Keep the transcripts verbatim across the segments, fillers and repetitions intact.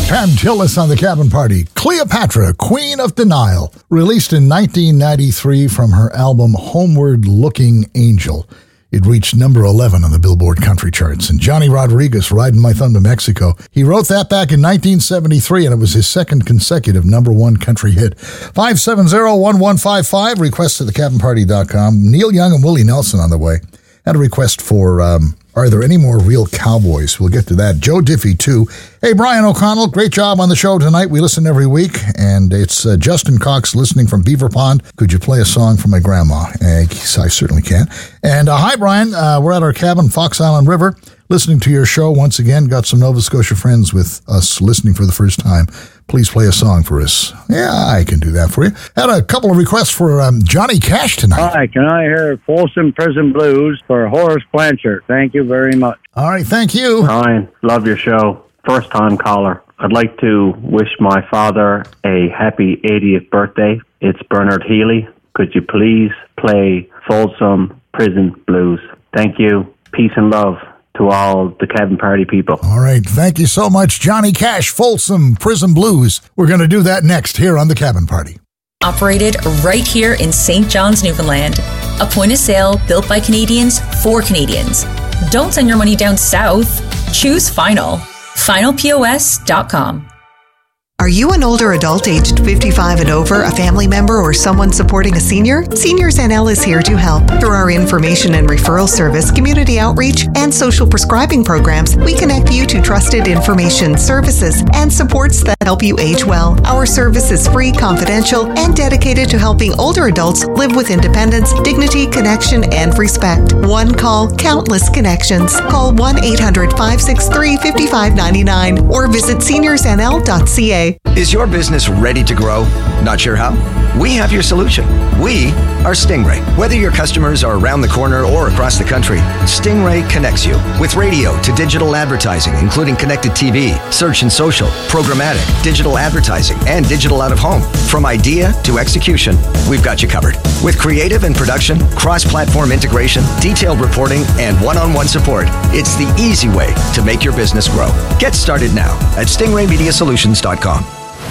Pam Tillis on the Cabin Party. Cleopatra, Queen of Denial, released in nineteen ninety-three from her album Homeward Looking Angel. It reached number eleven on the Billboard country charts. And Johnny Rodriguez, Riding My Thumb to Mexico, he wrote that back in nineteen seventy-three, and it was his second consecutive number one country hit. five seven zero, one one five five, request at the cabin party dot com. Neil Young and Willie Nelson on the way. Had a request for, um, are there any more real cowboys? We'll get to that. Joe Diffie, too. Hey, Brian O'Connell, great job on the show tonight. We listen every week, and it's uh, Justin Cox listening from Beaver Pond. Could you play a song for my grandma? Uh, I certainly can. And uh, hi, Brian. Uh, we're at our cabin, Fox Island River, listening to your show once again. Got some Nova Scotia friends with us listening for the first time. Please play a song for us. Yeah, I can do that for you. Had a couple of requests for um, Johnny Cash tonight. Hi, can I hear Folsom Prison Blues for Horace Blanchard? Thank you very much. All right, thank you. Brian, love your show. First time caller. I'd like to wish my father a happy eightieth birthday. It's Bernard Healy. Could you please play Folsom Prison Blues? Thank you. Peace and love to all the Cabin Party people. All right. Thank you so much, Johnny Cash, Folsom Prison Blues. We're going to do that next here on the Cabin Party. Operated right here in Saint John's, Newfoundland. A point of sale built by Canadians for Canadians. Don't send your money down south. Choose Final. final P O S dot com. Are you an older adult aged fifty-five and over, a family member, or someone supporting a senior? Seniors N L is here to help. Through our information and referral service, community outreach, and social prescribing programs, we connect you to trusted information, services, and supports that help you age well. Our service is free, confidential, and dedicated to helping older adults live with independence, dignity, connection, and respect. One call, countless connections. Call one eight hundred, five six three, five five nine nine or visit seniors N L dot C A. Is your business ready to grow? Not sure how? We have your solution. We are Stingray. Whether your customers are around the corner or across the country, Stingray connects you with radio to digital advertising, including connected T V, search and social, programmatic, digital advertising, and digital out-of-home. From idea to execution, we've got you covered. With creative and production, cross-platform integration, detailed reporting, and one-on-one support, it's the easy way to make your business grow. Get started now at stingray media solutions dot com.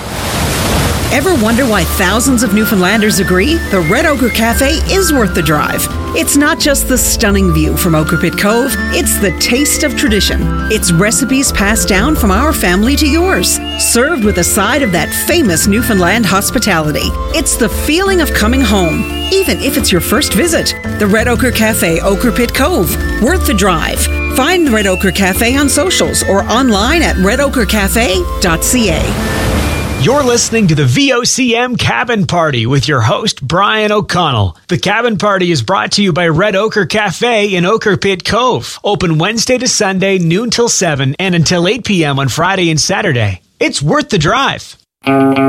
Ever wonder why thousands of Newfoundlanders agree the Red Ochre Cafe is worth the drive? It's not just the stunning view from Ochre Pit Cove, it's the taste of tradition. It's recipes passed down from our family to yours, served with a side of that famous Newfoundland hospitality. It's the feeling of coming home, even if it's your first visit. The Red Ochre Cafe, Ochre Pit Cove, worth the drive. Find the Red Ochre Cafe on socials or online at red ochre cafe dot c a. You're listening to the V O C M Cabin Party with your host, Brian O'Connell. The Cabin Party is brought to you by Red Ochre Cafe in Ochre Pit Cove. Open Wednesday to Sunday, noon till seven, and until eight p.m. on Friday and Saturday. It's worth the drive.